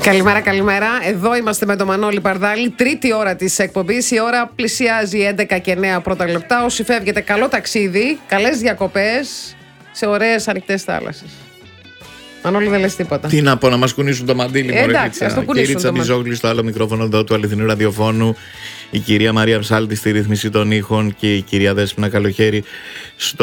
Καλημέρα, καλημέρα. Εδώ είμαστε με τον Μανώλη Παρδάλη. Τρίτη ώρα της εκπομπής. Η ώρα πλησιάζει 11 και 9 πρώτα λεπτά. Όσοι φεύγετε, καλό ταξίδι, καλές διακοπές σε ωραίες ανοιχτές θάλασσες. Μανώλη, δεν λες τίποτα. Τι να πω, να μας κουνήσουν το μαντίλι, μωρέ. Εντάξει, ας το κουνήσουν. Κυρίτσα Μιζόγλου στο άλλο μικρόφωνο εδώ του αληθινού ραδιοφώνου. Η κυρία Μαρία Ψάλτη στη ρύθμιση των ήχων και η κυρία Δέσποινα Καλοχέρη στο